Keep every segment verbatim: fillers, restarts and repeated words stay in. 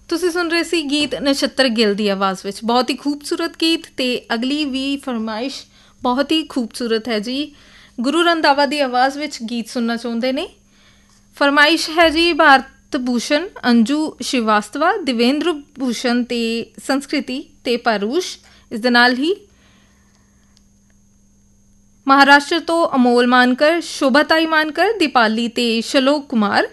ਤੁਸੀਂ ਸੁਣ ਰਹੇ ਸੀ ਗੀਤ ਨਛੱਤਰ ਗਿੱਲ ਦੀ ਆਵਾਜ਼ ਵਿੱਚ। ਬਹੁਤ ਹੀ ਖੂਬਸੂਰਤ ਗੀਤ। ਅਤੇ ਅਗਲੀ ਵੀ ਫਰਮਾਇਸ਼ ਬਹੁਤ ਹੀ ਖੂਬਸੂਰਤ ਹੈ ਜੀ। ਗੁਰੂ ਰੰਧਾਵਾ ਦੀ ਆਵਾਜ਼ ਵਿੱਚ ਗੀਤ ਸੁਣਨਾ ਚਾਹੁੰਦੇ ਨੇ। ਫਰਮਾਇਸ਼ ਹੈ ਜੀ ਭਾਰਤ ਭੂਸ਼ਣ, ਅੰਜੂ ਸ਼੍ਰੀਵਾਸਤਵਾ, ਦਿਵੇਂਦਰ ਭੂਸ਼ਣ ਅਤੇ ਸੰਸਕ੍ਰਿਤੀ ਅਤੇ ਪਾਰੂਸ਼। ਇਸ ਦੇ ਨਾਲ ਹੀ ਮਹਾਰਾਸ਼ਟਰ ਤੋਂ ਅਮੋਲ ਮਾਨਕਰ, ਸ਼ੋਭਾਤਾਈ ਮਾਨਕਰ, ਦੀਪਾਲੀ ਅਤੇ ਸ਼ਲੋਕ ਕੁਮਾਰ।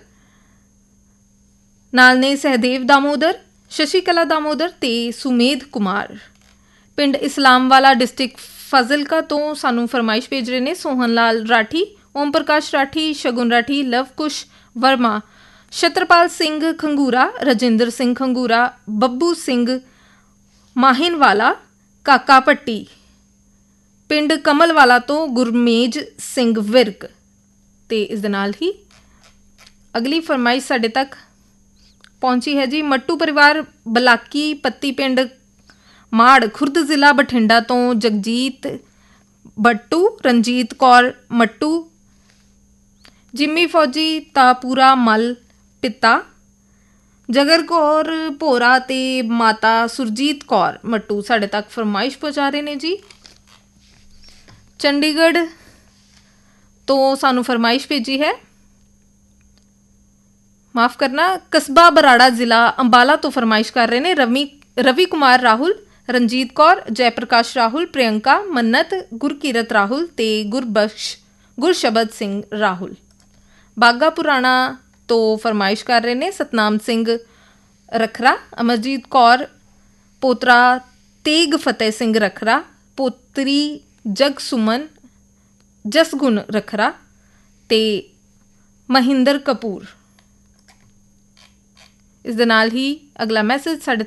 ਨਾਲ ਨੇ ਸਹਿਦੇਵ ਦਾਮੋਦਰ, ਸ਼ਸ਼ੀ ਕਲਾ ਦਾਮੋਦਰ ਅਤੇ ਸੁਮੇਧ ਕੁਮਾਰ। ਪਿੰਡ ਇਸਲਾਮਵਾਲਾ, ਡਿਸਟ੍ਰਿਕਟ ਫਾਜ਼ਿਲਕਾ ਤੋਂ ਸਾਨੂੰ ਫਰਮਾਇਸ਼ ਭੇਜ ਰਹੇ ਨੇ ਸੋਹਨ ਲਾਲ ਰਾਠੀ, ਓਮ ਪ੍ਰਕਾਸ਼ ਰਾਠੀ, ਸ਼ਗੁਨ ਰਾਠੀ, ਲਵ ਕੁਸ਼ ਵਰਮਾ, ਛਤਰਪਾਲ ਸਿੰਘ ਖੰਗੂਰਾ, ਰਜਿੰਦਰ ਸਿੰਘ ਖੰਗੂਰਾ, ਬੱਬੂ ਸਿੰਘ ਮਾਹਿਨਵਾਲਾ, ਕਾਕਾ ਭੱਟੀ। ਪਿੰਡ ਕਮਲਵਾਲਾ ਤੋਂ ਗੁਰਮੇਜ ਸਿੰਘ ਵਿਰਕ। ਅਤੇ ਇਸ ਦੇ ਨਾਲ ਹੀ ਅਗਲੀ ਫਰਮਾਇਸ਼ ਸਾਡੇ ਤੱਕ ਪਹੁੰਚੀ ਹੈ ਜੀ ਮੱਟੂ ਪਰਿਵਾਰ, ਬਲਾਕੀ ਪੱਤੀ ਪਿੰਡ ਮਾੜ, ਖੁਰਦ ਜ਼ਿਲ੍ਹਾ ਬਠਿੰਡਾ ਤੋਂ ਜਗਜੀਤ ਬੱਟੂ, ਰਣਜੀਤ ਕੌਰ ਮੱਟੂ, ਜਿੰਮੀ ਫੌਜੀ, ਤਾਪੂਰਾ ਮਲ ਪਿਤਾ, ਜਗਰ ਕੌਰ ਭੋਰਾ ਅਤੇ ਮਾਤਾ ਸੁਰਜੀਤ ਕੌਰ ਮੱਟੂ ਸਾਡੇ ਤੱਕ ਫਰਮਾਇਸ਼ ਪਹੁੰਚਾ ਰਹੇ ਨੇ ਜੀ। ਚੰਡੀਗੜ੍ਹ ਤੋਂ ਸਾਨੂੰ ਫਰਮਾਇਸ਼ ਭੇਜੀ ਹੈ, ਮਾਫ਼ ਕਰਨਾ, ਕਸਬਾ ਬਰਾੜਾ ਜ਼ਿਲ੍ਹਾ ਅੰਬਾਲਾ ਤੋਂ ਫਰਮਾਇਸ਼ ਕਰ ਰਹੇ ਨੇ ਰਵੀ ਰਵੀ ਕੁਮਾਰ ਰਾਹੁਲ, ਰਣਜੀਤ ਕੌਰ, ਜੈ ਪ੍ਰਕਾਸ਼ ਰਾਹੁਲ, ਪ੍ਰਿਯੰਕਾ, ਮੰਨਤ, ਗੁਰਕੀਰਤ ਰਾਹੁਲ ਅਤੇ ਗੁਰਬਖਸ਼ ਗੁਰਸ਼ਬਦ ਸਿੰਘ ਰਾਹੁਲ। ਬਾਘਾ ਪੁਰਾਣਾ ਤੋਂ ਫਰਮਾਇਸ਼ ਕਰ ਰਹੇ ਨੇ ਸਤਨਾਮ ਸਿੰਘ ਰਖਰਾ, ਅਮਰਜੀਤ ਕੌਰ, ਪੋਤਰਾ ਤੇਗ ਫਤਿਹ ਸਿੰਘ ਰਖਰਾ, ਪੋਤਰੀ ਜਗ ਸੁਮਨ, ਜਸਗੁਣ ਰਖਰਾ ਅਤੇ ਮਹਿੰਦਰ ਕਪੂਰ। ਇਸ ਦੇ ਨਾਲ ਹੀ ਅਗਲਾ ਮੈਸੇਜ ਸਾਡੇ